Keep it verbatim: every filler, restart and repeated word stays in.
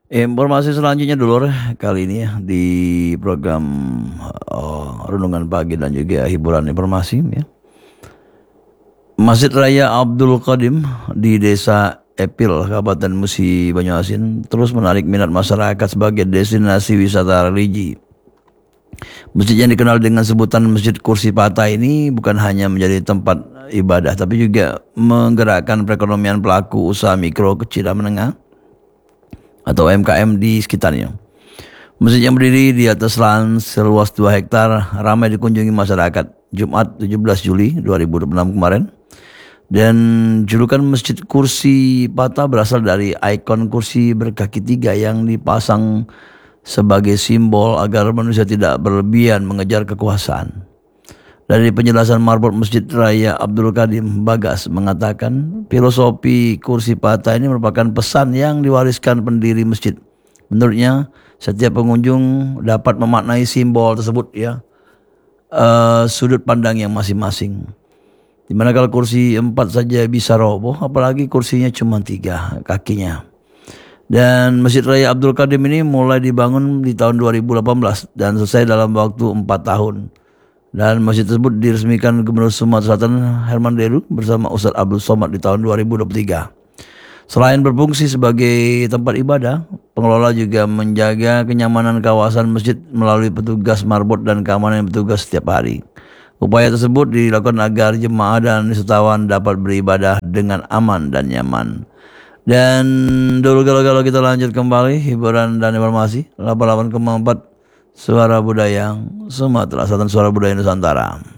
Informasi selanjutnya dulur, kali ini ya di program, eee, renungan pagi dan juga hiburan informasi ya. Masjid Raya Abdul Qadim di Desa Epil, Kabupaten Musi Banyuasin terus menarik minat masyarakat sebagai destinasi wisata religi. Masjid yang dikenal dengan sebutan Masjid Kursi Patah ini bukan hanya menjadi tempat ibadah tapi juga menggerakkan perekonomian pelaku usaha mikro, kecil dan menengah atau U M K M di sekitarnya. Masjid yang berdiri di atas lahan seluas dua hektar ramai dikunjungi masyarakat Jumat tujuh belas Juli dua ribu dua puluh enam kemarin. Dan julukan Masjid Kursi Patah berasal dari ikon kursi berkaki tiga yang dipasang sebagai simbol agar manusia tidak berlebihan mengejar kekuasaan. Dari penjelasan marbot Masjid Raya Abdul Qadim, Bagas mengatakan filosofi kursi patah ini merupakan pesan yang diwariskan pendiri masjid. Menurutnya, setiap pengunjung dapat memaknai simbol tersebut ya, uh, sudut pandang yang masing-masing. Dimana kalau kursi empat saja bisa roboh, apalagi kursinya cuma tiga kakinya. Dan Masjid Raya Abdul Qadim ini mulai dibangun di tahun dua ribu delapan belas dan selesai dalam waktu empat tahun. Dan masjid tersebut diresmikan Gubernur Sumatera Selatan Herman Deru bersama Ustadz Abdul Somad di tahun dua ribu dua puluh tiga. Selain berfungsi sebagai tempat ibadah, pengelola juga menjaga kenyamanan kawasan masjid melalui petugas marbot dan keamanan yang bertugas setiap hari. Upaya tersebut dilakukan agar jemaah dan wisatawan dapat beribadah dengan aman dan nyaman. Dan dulu kalau kita lanjut kembali hiburan dan informasi delapan puluh delapan koma empat Suara Budaya Sumatera Selatan, Suara Budaya Nusantara.